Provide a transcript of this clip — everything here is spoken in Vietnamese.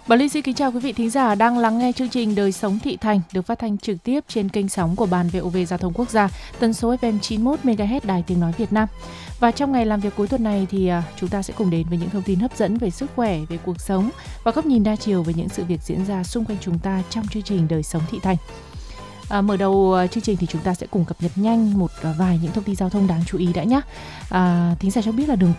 Bảo Linh xin kính chào quý vị thính giả đang lắng nghe chương trình Đời sống thị thành được phát thanh trực tiếp trên kênh sóng của Ban VOV Giao thông Quốc gia, tần số FM 91 MHz Đài Tiếng nói Việt Nam. Và trong ngày làm việc cuối tuần này thì chúng ta sẽ cùng đến với những thông tin hấp dẫn về sức khỏe, về cuộc sống và góc nhìn đa chiều về những sự việc diễn ra xung quanh chúng ta trong chương trình Đời sống thị thành. Mở đầu chương trình thì chúng ta sẽ cùng cập nhật nhanh một vài những thông tin giao thông đáng chú ý đã nhé. Thính giả cho biết là đường